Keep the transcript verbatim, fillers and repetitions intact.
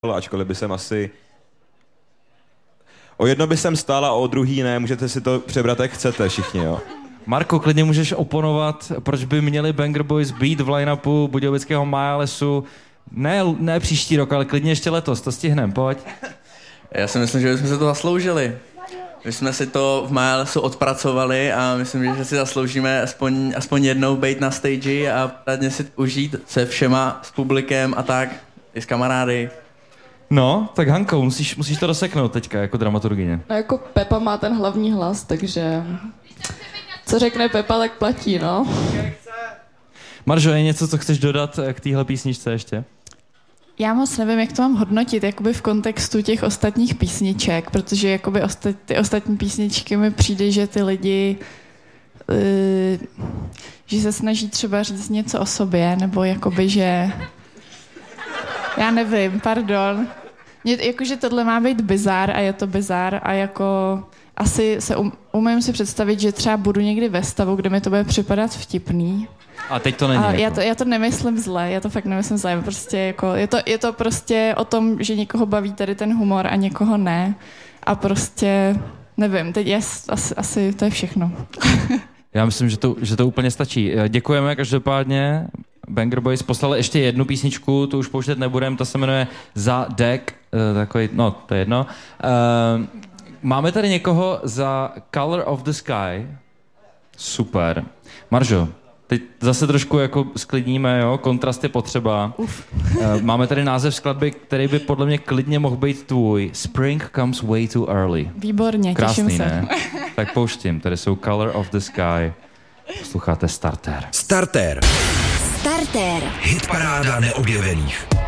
ačkoliv by jsem asi... O jedno by jsem stál a o druhý ne, můžete si to přebrat, jak chcete všichni, jo? Marko, klidně můžeš oponovat, proč by měli Banger Boys být v line-upu Budějovického Majalesu, ne, ne příští rok, ale klidně ještě letos, to stihnem, pojď. Já si myslím, že bychom se to zasloužili. My jsme si to v Majalesu odpracovali a myslím, že si zasloužíme aspoň, aspoň jednou být na stage a pořádně si užít se všema, s publikem a tak, i s kamarády. No, tak Hanko, musíš, musíš to doseknout teďka jako dramaturgyně. No jako Pepa má ten hlavní hlas, takže co řekne Pepa, tak platí, no. Maržo, je něco, co chceš dodat k téhle písničce ještě? Já moc nevím, jak to mám hodnotit, jakoby v kontextu těch ostatních písniček, protože jakoby osta- ty ostatní písničky mi přijde, že ty lidi, uh, že se snaží třeba říct něco o sobě, nebo jakoby, že... Já nevím, pardon. Mě, jakože tohle má být bizár a je to bizár a jako asi se um, umím si představit, že třeba budu někdy ve stavu, kde mi to bude připadat vtipný. A teď to není. A jako. já, to, já to nemyslím zle, já to fakt nemyslím zle, prostě jako, je, to, je to prostě o tom, že někoho baví tady ten humor a někoho ne. A prostě, nevím, teď je, asi, asi to je všechno. Já myslím, že to, že to úplně stačí. Děkujeme každopádně. Banger Boys poslali ještě jednu písničku, tu už pouštět nebudem, ta se jmenuje Za Dek, takový, no to je jedno. Uh, máme tady někoho za Color of the Sky. Super. Maržo, teď zase trošku jako sklidníme, jo, kontrast je potřeba. Uf. Uh, máme tady název skladby, který by podle mě klidně mohl být tvůj. Spring comes way too early. Výborně, krásný, těším se. Ne? Tak pouštím, tady jsou Color of the Sky. Posloucháte Starter. Starter. Starter. Hitparáda neobjevených.